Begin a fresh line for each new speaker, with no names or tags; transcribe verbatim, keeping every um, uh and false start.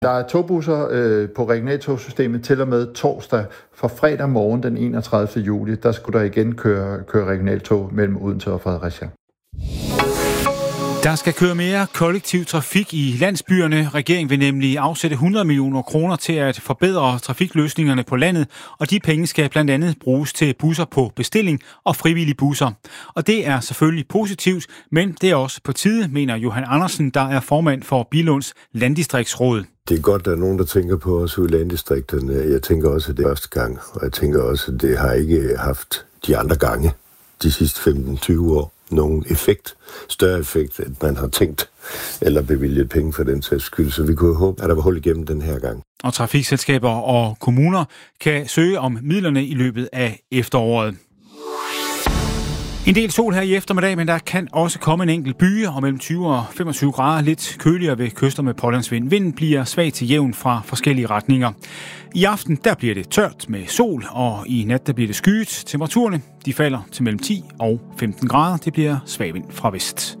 Der er togbusser øh, på regionaltogsystemet til og med torsdag. For fredag morgen den enogtredivte juli, der skulle der igen køre, køre regionaltog mellem Odense og Fredericia.
Der skal køre mere kollektiv trafik i landsbyerne. Regeringen vil nemlig afsætte hundrede millioner kroner til at forbedre trafikløsningerne på landet, og de penge skal blandt andet bruges til busser på bestilling og frivillige busser. Og det er selvfølgelig positivt, men det er også på tide, mener Johan Andersen, der er formand for Billunds Landdistriktsråd.
Det er godt, at der er nogen, der tænker på os ude i landdistrikterne. Jeg tænker også, at det er første gang, og jeg tænker også, at det har ikke haft de andre gange de sidste femten til tyve år nogen effekt, større effekt, at man har tænkt eller bevilget penge for den sags skyld. Så vi kunne håbe, at der var hul igennem den her gang.
Og trafikselskaber og kommuner kan søge om midlerne i løbet af efteråret. En del sol her i eftermiddag, men der kan også komme en enkelt byge og mellem tyve og femogtyve grader, lidt køligere ved kyster med pålandsvind. Vinden bliver svag til jævn fra forskellige retninger. I aften der bliver det tørt med sol, og i nat der bliver det skyet. Temperaturerne de falder til mellem ti og femten grader. Det bliver svag vind fra vest.